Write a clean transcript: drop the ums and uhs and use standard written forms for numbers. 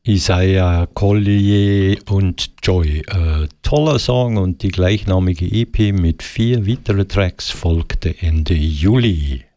Isaiah Collier und Joy. Toller Song, und die gleichnamige EP mit 4 weiteren Tracks folgte Ende Juli.